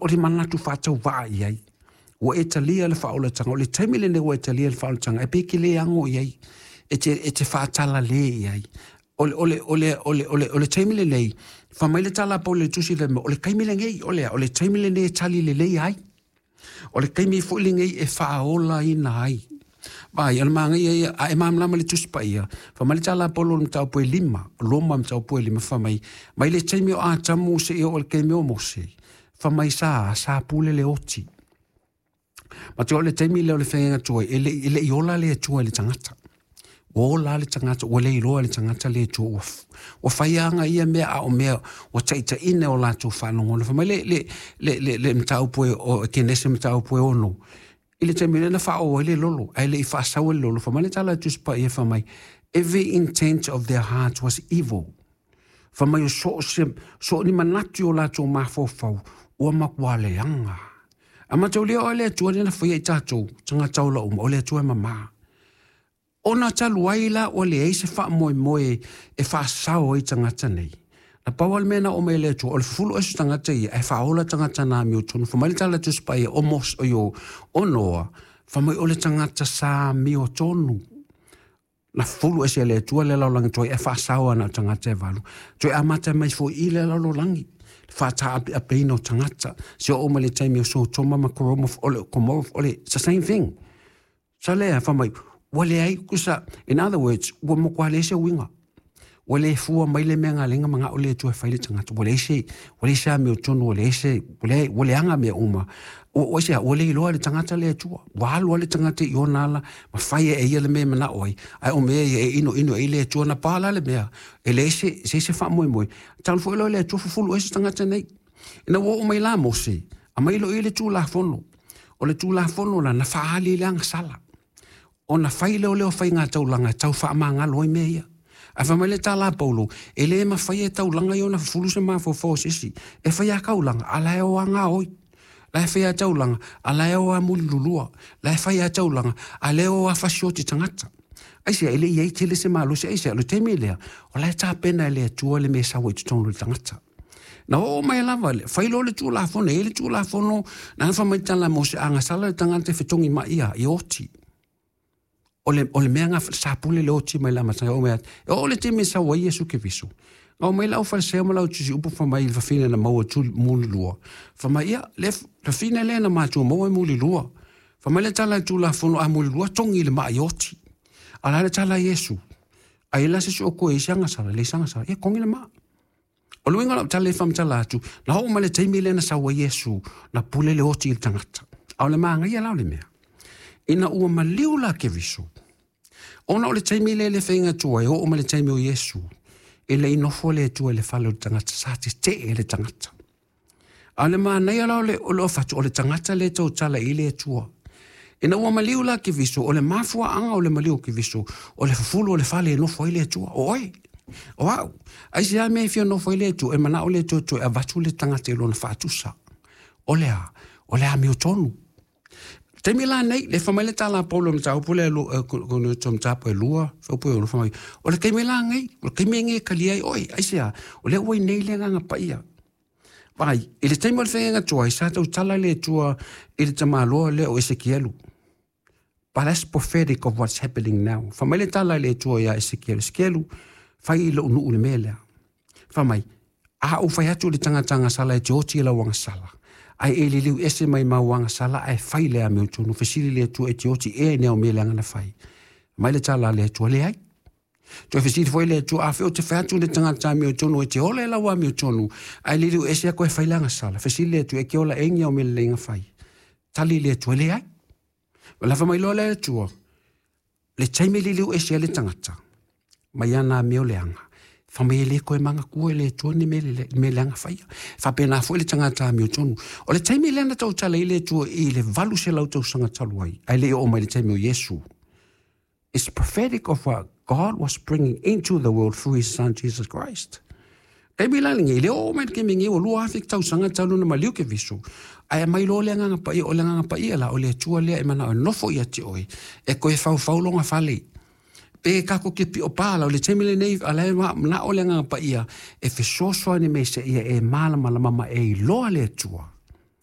o le manatu whātau waa iai. Ua e talia le whaola tanga, o le taimile ne ua e talia le whaola tanga, e peke le ango iai, e te whaatala le iai. O le taimile nei, whamaile tala pau le tusi le, o le kaimile ngei, o le taimile ne e tali le lei ai. O le kaimi fuili ngei e whaola ina ai. Vai, ala maa ngai a e maamlama le tusi pa ia. Whamaile tala pau lo mtau poe lima, loma mtau poe lima whamai. Mai le taimi o a tamu se o le kaimi o mose. Whamai sa pule le oti. Ma te o le taimi leo le whenga tua, ele i ola le tua le tangata. Ola le tangata, o le iroa le tangata le tua. O whaianga ia mea a o mea, o taita ine o la tua whanongono. Whamai le mtau poe, o kenese mtau poe ono. Ile taimi le na whao ele lolo, ele i whaasau ele lolo. Whamai le tala tuspa ia whamai. Every intent of their heart was evil. Whamai o so ni manati o la tua mafofau, ua makua le anga. Ama tau leo ole tua nina whaia i tātou, tanga taula ole tua mama. Ona talu aila ole eise wha moe e wha sao i tangata nei. Na pawal mena o mele tua, ole fulu esu tangata i, e wha ola tangata nā mi o tonu. Whamai tala tuspa i o mos o yo, o noa, whamai ole tangata sa mi o tonu. Na fulu esu ele tua le lau langi tua, e wha sao ana tangata e valu. Tua amata mai fo i le lau langi. Fata a peino tangata. Se o male taimi o so toma ma koromov ole, it's the same thing. Sa lea whamai, wale ai kusa, in other words, ua mokwa le se winga. Wale fua mai le mea ngā lenga mga ole tua whaile tangata. Wale se a meo tono, wale anga mea uma. O se a wale iloa le tangata le tua. Walu le tangata i o nala, ma whaia e ia le mea mana oi. Ai o mea e ino e le tua na pāla le mea. E le se wha moe. Talu fo ilo le tua fufulu e se tangata nei. Ina wo o mai la mo se. A mai ilo i le tū la fono. O le tū la fono la na whaali le anga sala. O na whaile o leo whai ngā taulanga, tau wha maa ngā loi mea ia. A whamele tā la paulo, e le ma whai e taulanga i o na fulu se maa fo sisi. E whai a kaulanga, ala e o a ngā oi. La e whai a taulanga, ala e o a muli lulua. La e whai a taulanga, ala e o a whasioti tangata. Aisia, ele i eite le se maa lusi, aisia, lo te me lea, o la e tā pena le tua le me sawa i tutonu le tangata. Na o mai lava le, whailo le tū la fono, e le tū la fono, na whamai tala mo se anga sala le tangata e whetongi ma ia, i oti. Ole mea ngā sāpule le oti mai lama tanga o mea, e ole te me sa wa Iesu ke visu. Ngau mai lau whalesea ma lau tusi upu whamai il whawhine na maua tū muli lua. Whamai ia, le whawhine le na mātua maua muli lua. Whamai le tala tū la fono a muli lua, tongi le maa i oti. Ala le tala Iesu. A ila se o koe i sanga sara, le sanga sara, ia kongi le maa. O luinga lau tala e whamtala atu, na hau ma le teimi le na sa wa Iesu, na pule le oti il tangata. Au le maa ngai lau le mea. Ina ua maliu la ke visu. Ona o le taimi le whainga tua e o ma le taimi o Iesu. E le inofo le tua le whalo le tangata sa te e le tangata. A le maa nei ala o le ofatu o le tangata le tau tala i le tua. Ina ua maliu la ke visu o le mafua anga o le maliu ke visu o le fufulu o le whale e nofo i le tua. O oi! O au! Aisi a mea fia nofo i le tua e mana o le tua tua e avatu le tangata e lona whaatusa. O le a mi o tonu. Te mila nei, le whamaile tala paulo me tau pule kono tom tapo e lua, whaupu e ono whamai. O le keimela ngai, o le keimenge kaliai, oi, aisea, o le uai nei le nganga paia. Vai, i le teimo le whenga tua, i sa tau tala le tua, i le tamaloa le o Ezekielu. But that's prophetic of what's happening now. Whamaile tala le tua ia Ezekielu, whai ilo unu ule mea. Whamai, a u whai atu le tangatanga sala e te oti ila wanga sala. Ai e li liu ese mai mawanga sala ai whai lea meo tonu, whesiri lea tua e te oti e neo mea leanga na whai. Mai le tala lea tua le ai. Tua whesiri fwoi lea tua a whio te whatu le tangata meo tonu e te ole la wa meo tonu, ai li liu ese a koe whai leanga sala, whesiri lea tua e ke ola e ngea o mea leanga whai. Tali lea tua le ai. Walafa mai loa lea tua, le taime li liu ese a le tangata, mai ana meo leanga. Whamai le koe manga kua le tuani me leanga whaia. Whapena fo le tangata mi o tonu. O le taimi leana tau tala i le tua i le valu se lau tau sanga talu ai. Ai le o mai le taimi o Yesu. It's prophetic of what God was bringing into the world through his son Jesus Christ. Taimi lalinga i le o mai ke mingi o lua hafik tau sanga talu na maliu ke visu. Ai mai lo leanga nga pai o leanga nga pai ala o le tua lea i mana o nofo i ati oi. E koe fau longa whale. Pe kako ke pi o pala o le temile nei ala na o le nga pa ia e fe soso ni me se ia e mala mama e loa le tua